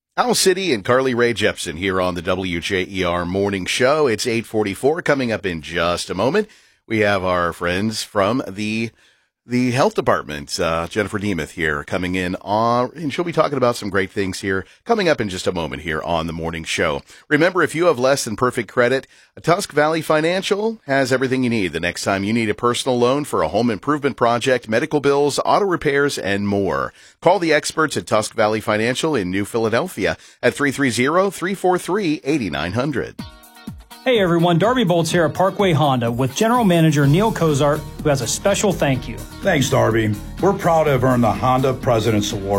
Owl City and Carly Rae Jepsen here on the WJER Morning Show. It's 8:44. Coming up in just a moment, we have our friends from the health department, Jennifer Demuth here coming in on, and she'll be talking about some great things here coming up in just a moment here on the morning show. Remember, if you have less than perfect credit, Tusk Valley Financial has everything you need the next time you need a personal loan for a home improvement project, medical bills, auto repairs, and more. Call the experts at Tusk Valley Financial in New Philadelphia at 330-343-8900. Hey everyone, Darby Bolts here at Parkway Honda with General Manager Neil Cozart, who has a special thank you. Thanks, Darby. We're proud to have earned the Honda President's Award